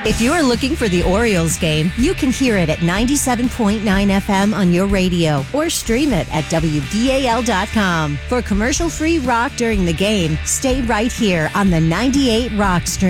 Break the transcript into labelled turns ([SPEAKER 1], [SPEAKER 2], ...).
[SPEAKER 1] If you're looking for the Orioles game, you can hear it at 97.9 FM on your radio or stream it at WDAL.com. For commercial-free rock during the game, stay right here on the 98 Rock stream.